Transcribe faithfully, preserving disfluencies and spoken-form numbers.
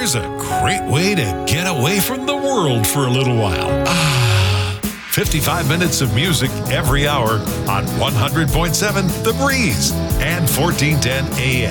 Here's a great way to get away from the world for a little while. Ah, fifty-five minutes of music every hour on one hundred point seven The Breeze and fourteen ten A M.